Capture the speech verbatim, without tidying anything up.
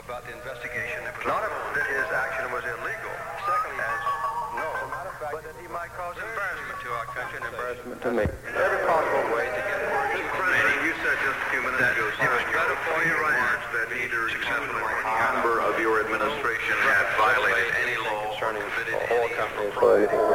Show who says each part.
Speaker 1: about the investigation. It was not that his action was illegal. Secondly, as no, but that he might cause embarrassment to our country and embarrassment to me. Every possible way to get word.
Speaker 2: President, you said just a few minutes ago,
Speaker 1: It was better for your
Speaker 2: remarks that either successful or any member of your administration had violated any law
Speaker 1: concerning
Speaker 2: or committed
Speaker 1: oil
Speaker 2: any
Speaker 1: companies.